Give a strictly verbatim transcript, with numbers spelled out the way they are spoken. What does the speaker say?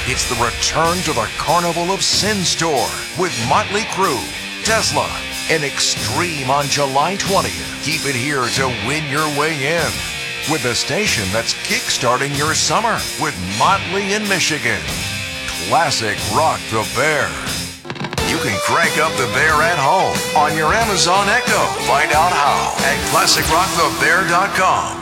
It's the return to the Carnival of Sin Store with Motley Crue, Tesla, and Extreme on July twentieth. Keep it here to win your way in with the station that's kickstarting your summer with Motley in Michigan. Classic Rock the Bear. You can crank up the Bear at home on your Amazon Echo. Find out how at classic rock the bear dot com.